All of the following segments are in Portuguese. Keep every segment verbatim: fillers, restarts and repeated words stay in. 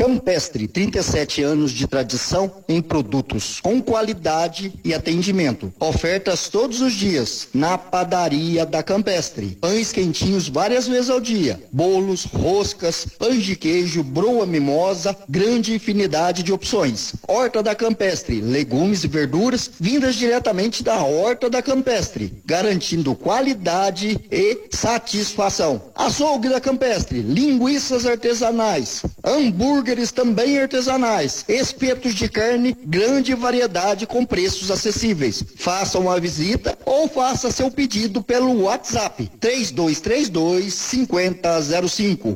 Campestre, trinta e sete anos de tradição em produtos com qualidade e atendimento. Ofertas todos os dias na padaria da Campestre. Pães quentinhos várias vezes ao dia. Bolos, roscas, pães de queijo, broa mimosa, grande infinidade de opções. Horta da Campestre, legumes e verduras vindas diretamente da Horta da Campestre, garantindo qualidade e satisfação. Açougue da Campestre, linguiças artesanais, hambúrgueres também artesanais, espetos de carne, grande variedade com preços acessíveis. Faça uma visita ou faça seu pedido pelo WhatsApp três dois três dois, cinco zero zero cinco.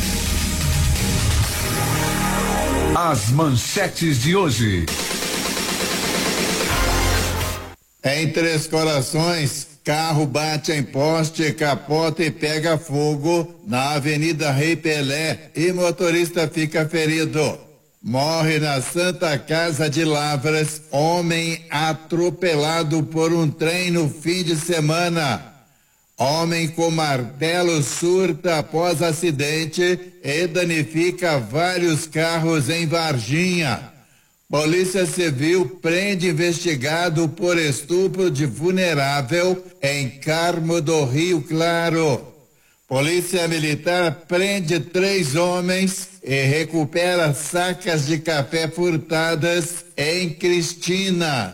As manchetes de hoje. Em Três Corações, carro bate em poste, capota e pega fogo na Avenida Rei Pelé e motorista fica ferido. Morre na Santa Casa de Lavras, homem atropelado por um trem no fim de semana. Homem com martelo surta após acidente e danifica vários carros em Varginha. Polícia Civil prende investigado por estupro de vulnerável em Carmo do Rio Claro. Polícia Militar prende três homens e recupera sacas de café furtadas em Cristina.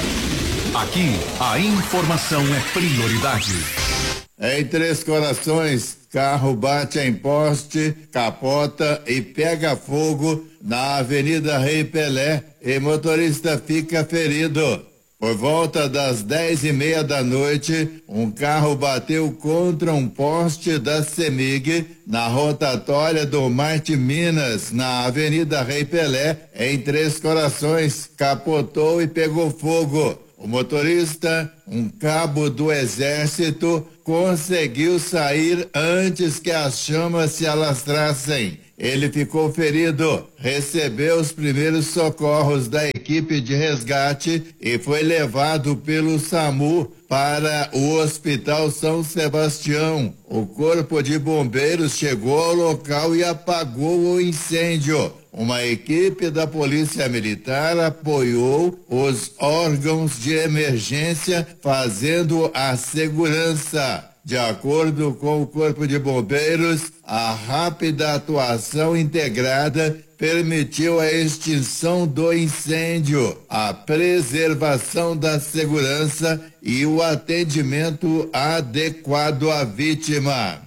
Aqui, a informação é prioridade. Em Três Corações, carro bate em poste, capota e pega fogo na Avenida Rei Pelé e motorista fica ferido. Por volta das dez e meia da noite, um carro bateu contra um poste da CEMIG na rotatória do Marte Minas, na Avenida Rei Pelé, em Três Corações, capotou e pegou fogo. O motorista, um cabo do Exército, conseguiu sair antes que as chamas se alastrassem. Ele ficou ferido, recebeu os primeiros socorros da equipe de resgate e foi levado pelo SAMU para o Hospital São Sebastião. O Corpo de Bombeiros chegou ao local e apagou o incêndio. Uma equipe da Polícia Militar apoiou os órgãos de emergência, fazendo a segurança. De acordo com o Corpo de Bombeiros, a rápida atuação integrada permitiu a extinção do incêndio, a preservação da segurança e o atendimento adequado à vítima.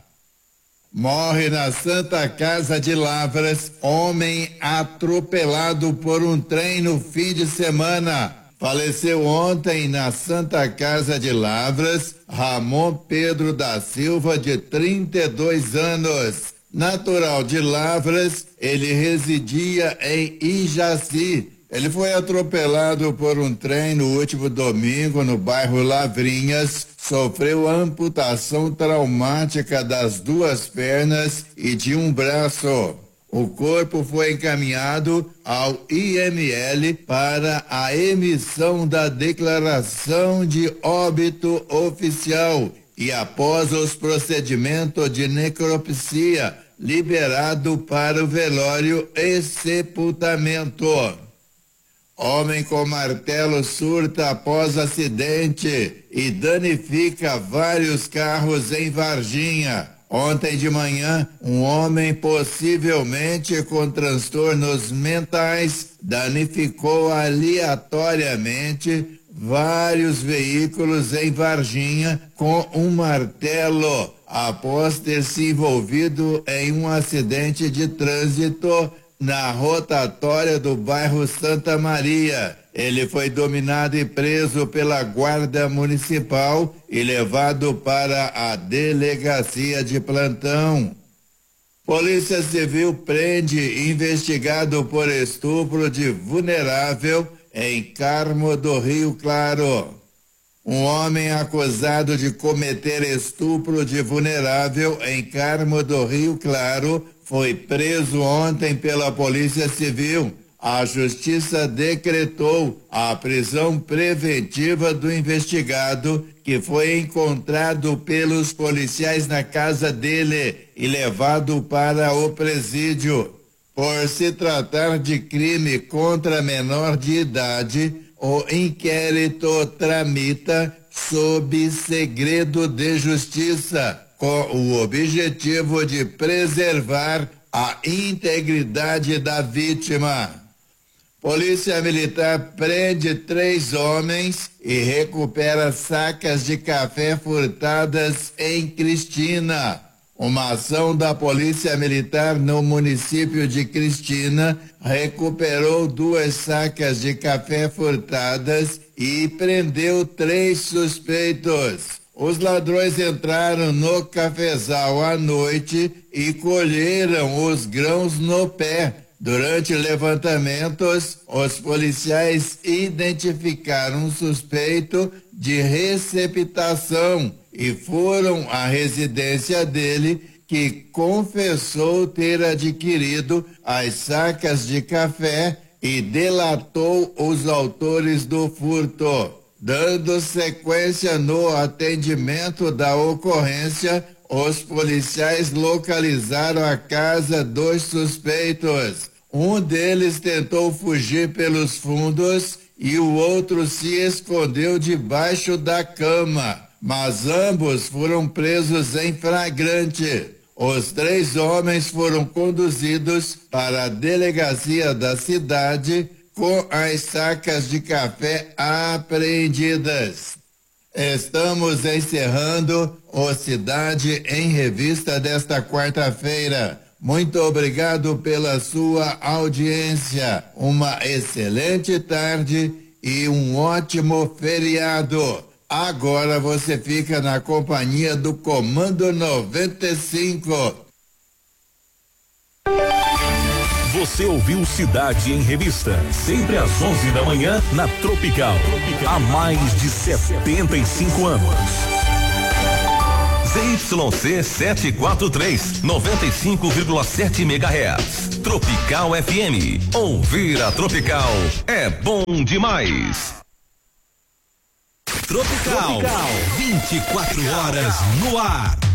Morre na Santa Casa de Lavras, homem atropelado por um trem no fim de semana. Faleceu ontem na Santa Casa de Lavras, Ramon Pedro da Silva, de trinta e dois anos. Natural de Lavras, ele residia em Ijaci. Ele foi atropelado por um trem no último domingo no bairro Lavrinhas, sofreu amputação traumática das duas pernas e de um braço. O corpo foi encaminhado ao I M L para a emissão da declaração de óbito oficial e, após os procedimentos de necropsia, liberado para o velório e sepultamento. Homem com martelo surta após acidente e danifica vários carros em Varginha. Ontem de manhã, um homem possivelmente com transtornos mentais danificou aleatoriamente vários veículos em Varginha com um martelo após ter se envolvido em um acidente de trânsito na rotatória do bairro Santa Maria. Ele foi dominado e preso pela Guarda Municipal e levado para a delegacia de plantão. Polícia Civil prende investigado por estupro de vulnerável em Carmo do Rio Claro. Um homem acusado de cometer estupro de vulnerável em Carmo do Rio Claro foi preso ontem pela Polícia Civil. A Justiça decretou a prisão preventiva do investigado, que foi encontrado pelos policiais na casa dele e levado para o presídio. Por se tratar de crime contra menor de idade, o inquérito tramita sob segredo de justiça, com o objetivo de preservar a integridade da vítima. Polícia Militar prende três homens e recupera sacas de café furtadas em Cristina. Uma ação da Polícia Militar no município de Cristina recuperou duas sacas de café furtadas e prendeu três suspeitos. Os ladrões entraram no cafezal à noite e colheram os grãos no pé. Durante levantamentos, os policiais identificaram um suspeito de receptação e foram à residência dele, que confessou ter adquirido as sacas de café e delatou os autores do furto. Dando sequência no atendimento da ocorrência, os policiais localizaram a casa dos suspeitos. Um deles tentou fugir pelos fundos e o outro se escondeu debaixo da cama, mas ambos foram presos em flagrante. Os três homens foram conduzidos para a delegacia da cidade com as sacas de café apreendidas. Estamos encerrando o Cidade em Revista desta quarta-feira. Muito obrigado pela sua audiência. Uma excelente tarde e um ótimo feriado. Agora você fica na companhia do Comando noventa e cinco. Você ouviu Cidade em Revista, sempre às onze da manhã na Tropical. Há mais de setenta e cinco anos. Z Y C setecentos e quarenta e três, noventa e cinco vírgula sete megahertz. Tropical F M. Ouvir a Tropical é bom demais. Tropical, Tropical. vinte e quatro horas no ar.